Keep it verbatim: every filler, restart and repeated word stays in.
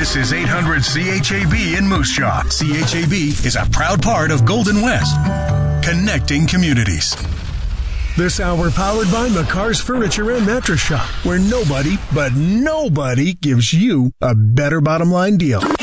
This is eight hundred C H A B in Moose Jaw. C H A B is a proud part of Golden West, connecting communities. This hour powered by McCarr's Furniture and Mattress Shop, where nobody, but nobody, gives you a better bottom line deal.